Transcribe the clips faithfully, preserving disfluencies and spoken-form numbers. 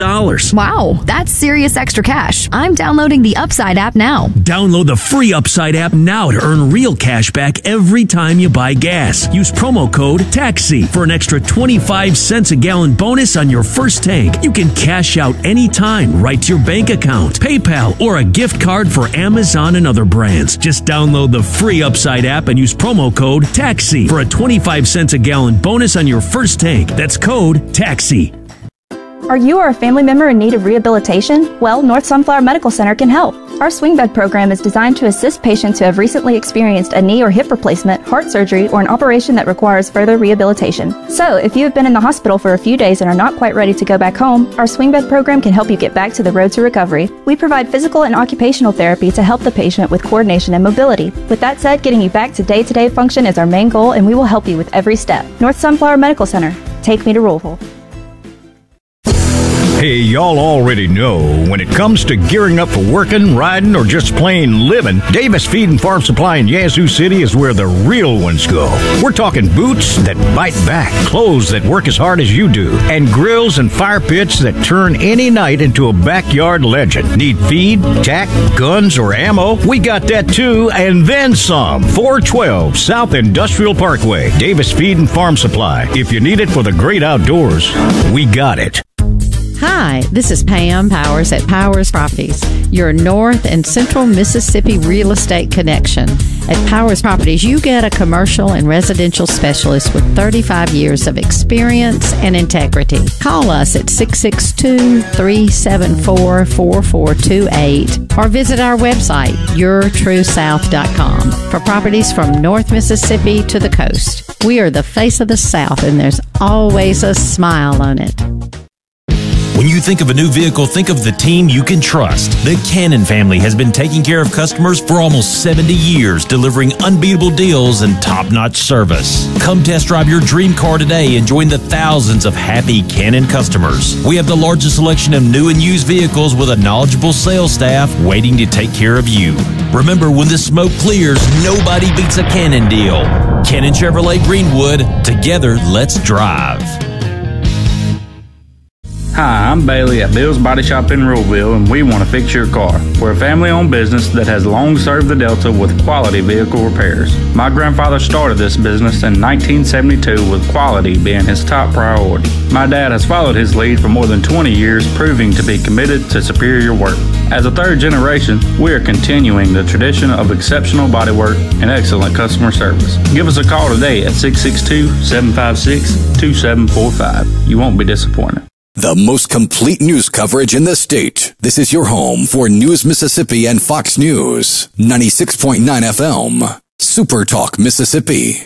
dollars. Wow, that's serious extra cash. I'm downloading the Upside app now. Download the free Upside app now to earn real cash back every time you buy gas. Use promo code TAXI for an extra twenty-five cents a gallon bonus on your first tank. You can cash out anytime right to your bank account, PayPal, or a gift card for Amazon and other brands. Just download the free Upside app and use promo code TAXI for a twenty-five cents a gallon bonus on your first tank. That's code TAXI. Are you or a family member in need of rehabilitation? Well, North Sunflower Medical Center can help. Our swing bed program is designed to assist patients who have recently experienced a knee or hip replacement, heart surgery, or an operation that requires further rehabilitation. So, if you have been in the hospital for a few days and are not quite ready to go back home, our swing bed program can help you get back to the road to recovery. We provide physical and occupational therapy to help the patient with coordination and mobility. With that said, getting you back to day-to-day function is our main goal, and we will help you with every step. North Sunflower Medical Center. Take me to Louisville. Hey, y'all already know when it comes to gearing up for working, riding, or just plain living, Davis Feed and Farm Supply in Yazoo City is where the real ones go. We're talking boots that bite back, clothes that work as hard as you do, and grills and fire pits that turn any night into a backyard legend. Need feed, tack, guns, or ammo? We got that too, and then some. four twelve South Industrial Parkway, Davis Feed and Farm Supply. If you need it for the great outdoors, we got it. Hi, this is Pam Powers at Powers Properties, your North and Central Mississippi real estate connection. At Powers Properties, you get a commercial and residential specialist with thirty-five years of experience and integrity. Call us at six six two, three seven four, four four two eight or visit our website, your true south dot com, for properties from North Mississippi to the coast. We are the face of the South, and there's always a smile on it. When you think of a new vehicle, think of the team you can trust. The Cannon family has been taking care of customers for almost seventy years, delivering unbeatable deals and top-notch service. Come test drive your dream car today and join the thousands of happy Cannon customers. We have the largest selection of new and used vehicles with a knowledgeable sales staff waiting to take care of you. Remember, when the smoke clears, nobody beats a Cannon deal. Cannon Chevrolet Greenwood. Together, let's drive. Hi, I'm Bailey at Bill's Body Shop in Ruleville, and we want to fix your car. We're a family-owned business that has long served the Delta with quality vehicle repairs. My grandfather started this business in nineteen seventy-two with quality being his top priority. My dad has followed his lead for more than twenty years, proving to be committed to superior work. As a third generation, we are continuing the tradition of exceptional bodywork and excellent customer service. Give us a call today at six six two, seven five six, two seven four five. You won't be disappointed. The most complete news coverage in the state. This is your home for News Mississippi and Fox News. ninety-six point nine F M. Super Talk Mississippi.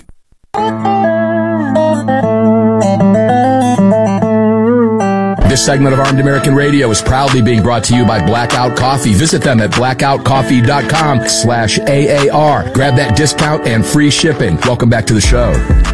This segment of Armed American Radio is proudly being brought to you by Blackout Coffee. Visit them at blackout coffee dot com slash A A R. Grab that discount and free shipping. Welcome back to the show.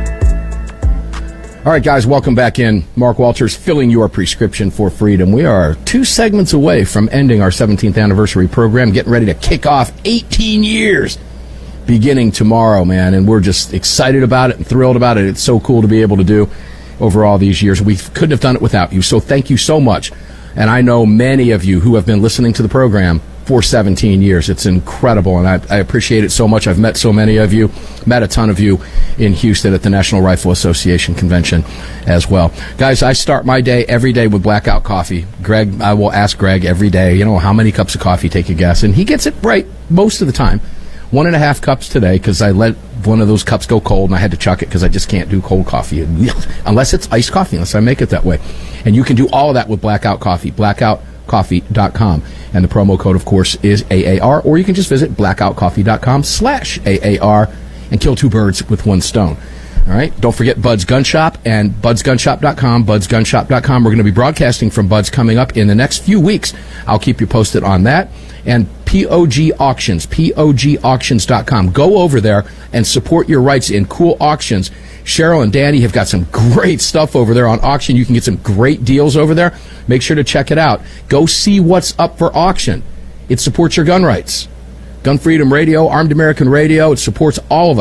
All right, guys, welcome back in. Mark Walters filling your prescription for freedom. We are two segments away from ending our seventeenth anniversary program, getting ready to kick off eighteen years beginning tomorrow, man, and we're just excited about it and thrilled about it. It's so cool to be able to do over all these years. We couldn't have done it without you, so thank you so much. And I know many of you who have been listening to the program for seventeen years. It's incredible, and I, I appreciate it so much. I've met so many of you, met a ton of you in Houston at the National Rifle Association convention as well. Guys, I start my day every day with Blackout Coffee. Greg, I will ask Greg every day, you know, how many cups of coffee, take a guess, and he gets it right most of the time. One and a half cups today because I let one of those cups go cold and I had to chuck it because I just can't do cold coffee unless it's iced coffee, unless I make it that way. And you can do all of that with Blackout Coffee, blackout coffee dot com. And the promo code, of course, is A A R, or you can just visit blackout coffee dot com slash A A R and kill two birds with one stone. All right? Don't forget Bud's Gun Shop and buds gun shop dot com, buds gun shop dot com. We're going to be broadcasting from Bud's coming up in the next few weeks. I'll keep you posted on that. And P O G Auctions, P O G auctions dot com. Go over there and support your rights in cool auctions. Cheryl and Danny have got some great stuff over there on auction. You can get some great deals over there. Make sure to check it out. Go see what's up for auction. It supports your gun rights. Gun Freedom Radio, Armed American Radio, it supports all of us.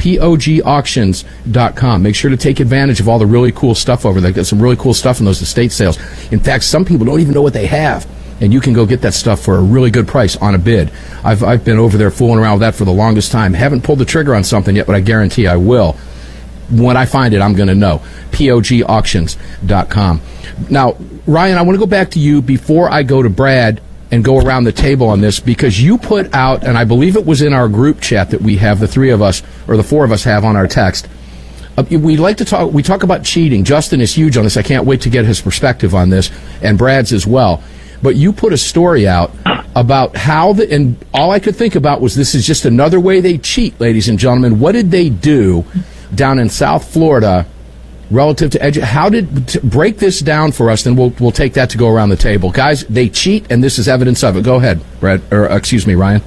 P O G auctions dot com. Make sure to take advantage of all the really cool stuff over there. Got some really cool stuff in those estate sales. In fact, some people don't even know what they have, and you can go get that stuff for a really good price on a bid. I've I've been over there fooling around with that for the longest time. Haven't pulled the trigger on something yet, but I guarantee I will. When I find it, I'm going to know. P O G auctions dot com. Now, Ryan, I want to go back to you before I go to Brad and go around the table on this, because you put out, and I believe it was in our group chat that we have, the three of us, or the four of us have on our text. Uh, we like to talk, we talk about cheating. Justin is huge on this. I can't wait to get his perspective on this, and Brad's as well. But you put a story out about how, the, and all I could think about was this is just another way they cheat, ladies and gentlemen. What did they do down in South Florida relative to edu- how did t- break this down for us? Then we'll we'll take that to go around the table, guys. They cheat, and this is evidence of it. Go ahead, Brad, or uh, excuse me, Ryan.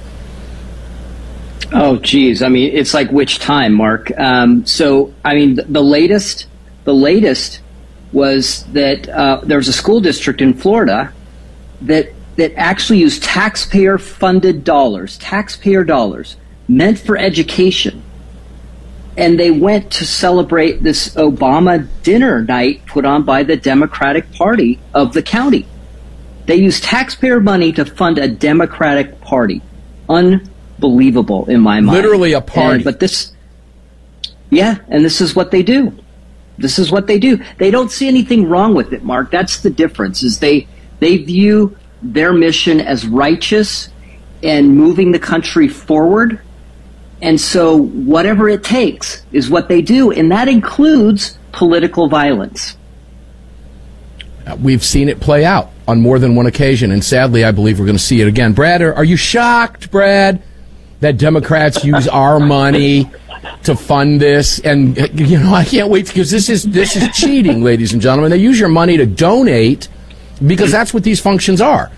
Oh, geez. I mean, it's like which time, Mark? Um, so, I mean, the, the latest, the latest was that uh, there was a school district in Florida that that actually used taxpayer-funded dollars, taxpayer dollars meant for education. And they went to celebrate this Obama dinner night put on by the Democratic Party of the county. They used taxpayer money to fund a Democratic Party. Unbelievable in my mind. Literally a party. And, but this, yeah, and this is what they do. This is what they do. They don't see anything wrong with it, Mark. That's the difference, is they, they view their mission as righteous and moving the country forward. And so whatever it takes is what they do, and that includes political violence. We've seen it play out on more than one occasion, and sadly, I believe we're going to see it again. Brad, are, are you shocked, Brad, that Democrats use our money to fund this? And, you know, I can't wait, because this is this is cheating, ladies and gentlemen. They use your money to donate, because that's what these functions are,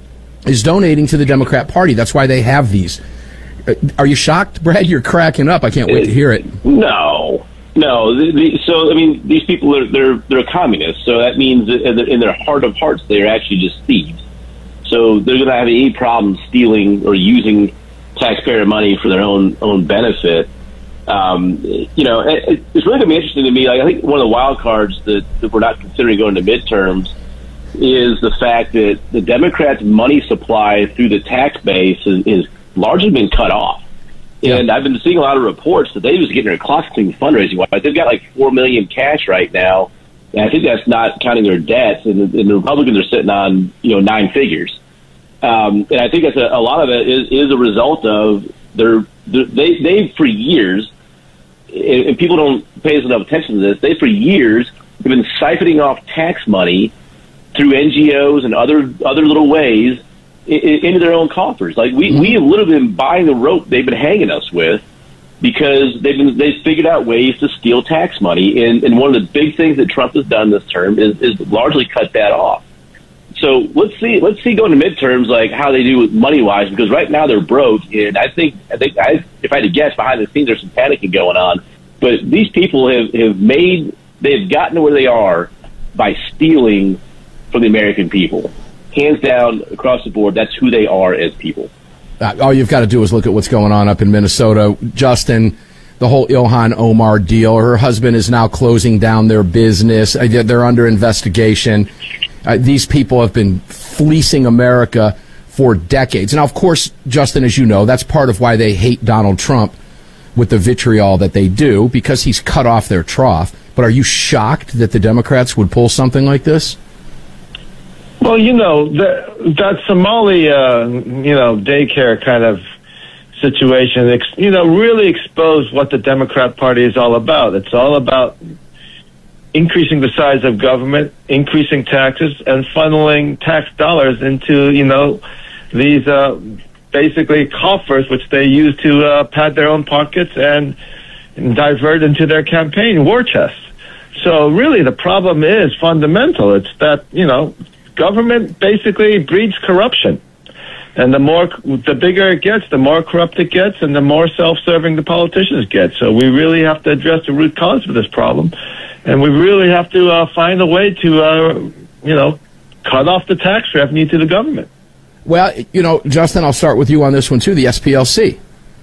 is donating to the Democrat Party. That's why they have these. Are you shocked, Brad? You're cracking up. I can't wait to hear it. No, no. The, the, so, I mean, these people are they're they're communists. So that means that in their heart of hearts, they're actually just thieves. So they're going to have any problem stealing or using taxpayer money for their own own benefit. Um, you know, it, it's really going to be interesting to me. Like, I think one of the wild cards that, that we're not considering going to midterms is the fact that the Democrats' money supply through the tax base is, is largely been cut off. Yeah. And I've been seeing a lot of reports that they was getting their clocks clean fundraising wise. They've got like four million cash right now, and I think that's not counting their debts. And the, and the Republicans are sitting on you know nine figures. Um, and I think that's a, a lot of it is, is a result of their, their they they for years, and people don't pay enough attention to this. They for years have been siphoning off tax money through N G Os and other other little ways into their own coffers. Like we, mm-hmm. we have literally been buying the rope they've been hanging us with, because they've been they've figured out ways to steal tax money. And, and one of the big things that Trump has done this term is, is largely cut that off. So let's see let's see going to midterms like how they do money wise, because right now they're broke, and I think I think I if I had to guess, behind the scenes there's some panicking going on. But these people have, have made they've gotten to where they are by stealing from the American people. Hands down, across the board, that's who they are as people. Uh, all you've got to do is look at what's going on up in Minnesota. Justin, the whole Ilhan Omar deal, her husband is now closing down their business. Uh, they're under investigation. Uh, these people have been fleecing America for decades. Now, of course, Justin, as you know, that's part of why they hate Donald Trump with the vitriol that they do, because he's cut off their trough. But are you shocked that the Democrats would pull something like this? Well, you know, the, that Somali, uh, you know, daycare kind of situation, ex, you know, really exposed what the Democrat Party is all about. It's all about increasing the size of government, increasing taxes, and funneling tax dollars into, you know, these uh, basically coffers, which they use to uh, pad their own pockets and, and divert into their campaign war chests. So really the problem is fundamental. It's that, you know, government basically breeds corruption. And the more, the bigger it gets, the more corrupt it gets, and the more self-serving the politicians get. So we really have to address the root cause of this problem. And we really have to uh, find a way to, uh, you know, cut off the tax revenue to the government. Well, you know, Justin, I'll start with you on this one, too, the S P L C.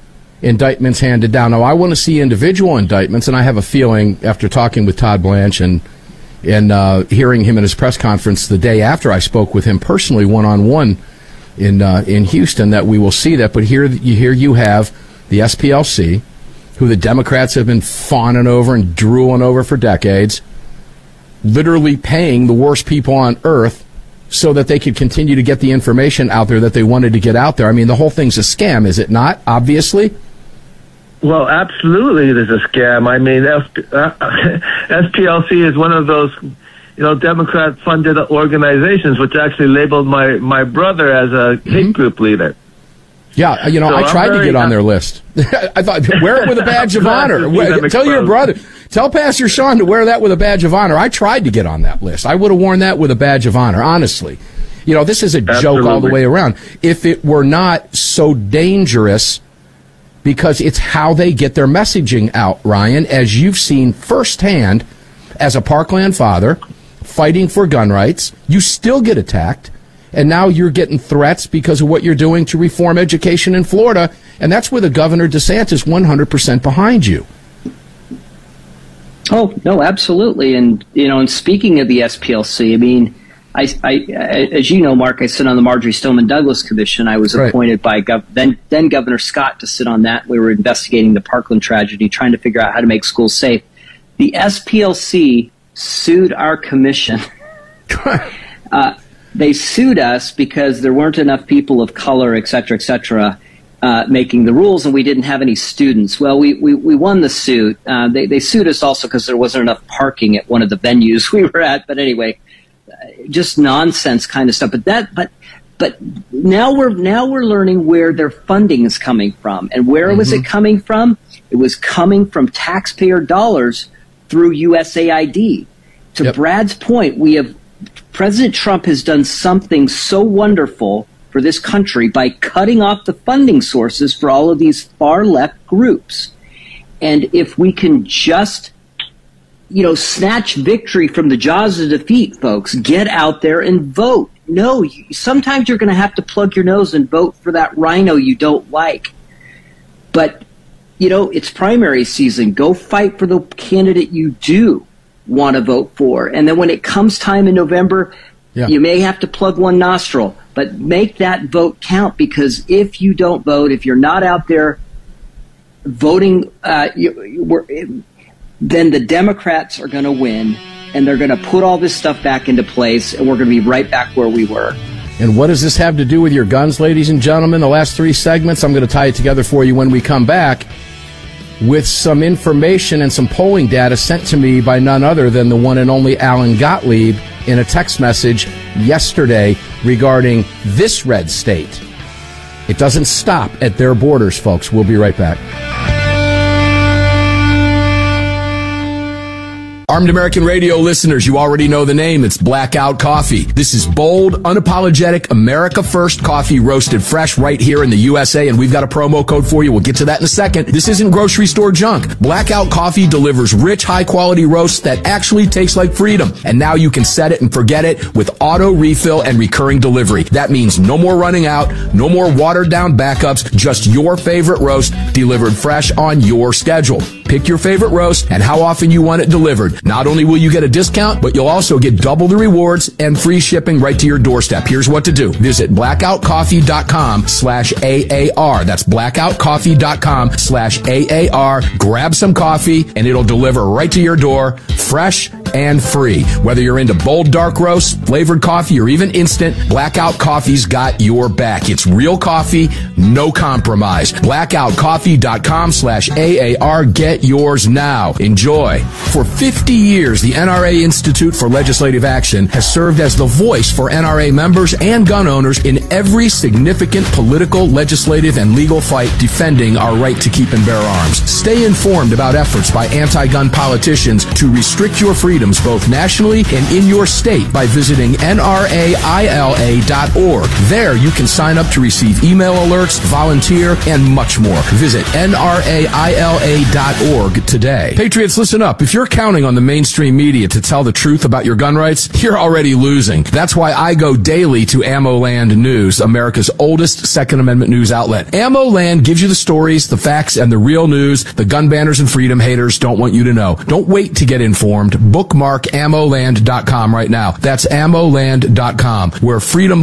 indictments handed down. Now, I want to see individual indictments, and I have a feeling after talking with Todd Blanche and and uh, hearing him in his press conference the day after I spoke with him personally one-on-one in uh, in Houston that we will see that. But here, here you have the S P L C, who the Democrats have been fawning over and drooling over for decades, literally paying the worst people on earth so that they could continue to get the information out there that they wanted to get out there. I mean, the whole thing's a scam, is it not, obviously? Well, absolutely it is a scam. I mean, S P L C is one of those, you know, Democrat-funded organizations which actually labeled my, my brother as a hate mm-hmm. group leader. Yeah, you know, so I tried to get on their list. I thought, wear it with a badge of honor. Tell your brother, tell Pastor Sean to wear that with a badge of honor. I tried to get on that list. I would have worn that with a badge of honor, honestly. You know, this is a Absolutely. joke all the way around. If it were not so dangerous, because it's how they get their messaging out, Ryan, as you've seen firsthand as a Parkland father fighting for gun rights, you still get attacked. And now you're getting threats because of what you're doing to reform education in Florida. And that's where the Governor DeSantis one hundred percent behind you. Oh, no, absolutely. And, you know, and speaking of the S P L C, I mean, I, I, as you know, Mark, I sit on the Marjorie Stoneman Douglas Commission. I was right. appointed by Gov- then, then Governor Scott to sit on that. We were investigating the Parkland tragedy, trying to figure out how to make schools safe. The S P L C sued our commission. uh, they sued us because there weren't enough people of color, et cetera, et cetera, uh, making the rules, and we didn't have any students. Well, we, we, we won the suit. Uh, they, they sued us also because there wasn't enough parking at one of the venues we were at. But anyway, just nonsense kind of stuff. But that, but, but now we're now we're learning where their funding is coming from, and where mm-hmm. was it coming from? It was coming from taxpayer dollars through U S A I D. To yep. Brad's point, we have President Trump has done something so wonderful for this country by cutting off the funding sources for all of these far left groups, and if we can just you know, snatch victory from the jaws of defeat, folks. Get out there and vote. No, you, sometimes you're going to have to plug your nose and vote for that rhino you don't like. But, you know, it's primary season. Go fight for the candidate you do want to vote for. And then when it comes time in November, yeah. you may have to plug one nostril. But make that vote count, because if you don't vote, if you're not out there voting, uh, you, we're, then the Democrats are going to win, and they're going to put all this stuff back into place, and we're going to be right back where we were. And what does this have to do with your guns, ladies and gentlemen? The last three segments, I'm going to tie it together for you when we come back with some information and some polling data sent to me by none other than the one and only Alan Gottlieb in a text message yesterday regarding this red state. It doesn't stop at their borders, folks. We'll be right back. Armed American Radio listeners, you already know the name. It's Blackout Coffee. This is bold, unapologetic, America First coffee roasted fresh right here in the U S A, and we've got a promo code for you. We'll get to that in a second. This isn't grocery store junk. Blackout Coffee delivers rich, high-quality roasts that actually taste like freedom. And now you can set it and forget it with auto refill and recurring delivery. That means no more running out, no more watered-down backups, just your favorite roast delivered fresh on your schedule. Pick your favorite roast and how often you want it delivered. Not only will you get a discount, but you'll also get double the rewards and free shipping right to your doorstep. Here's what to do. Visit blackoutcoffee.com slash AAR. That's blackoutcoffee.com slash AAR. Grab some coffee and it'll deliver right to your door, fresh and free. Whether you're into bold dark roast, flavored coffee, or even instant, Blackout Coffee's got your back. It's real coffee, no compromise. blackoutcoffee.com slash AAR. Get yours now. Enjoy. For fifty years, the N R A Institute for Legislative Action has served as the voice for N R A members and gun owners in every significant political, legislative, and legal fight defending our right to keep and bear arms. Stay informed about efforts by anti-gun politicians to restrict your freedom freedoms both nationally and in your state by visiting N R A I L A dot org. There you can sign up to receive email alerts, volunteer, and much more. Visit N R A I L A dot org today. Patriots, listen up. If you're counting on the mainstream media to tell the truth about your gun rights, you're already losing. That's why I go daily to AmmoLand News, America's oldest Second Amendment news outlet. AmmoLand gives you the stories, the facts, and the real news the gun banners and freedom haters don't want you to know. Don't wait to get informed. Bookmark ammo land dot com right now. That's ammo land dot com, where freedom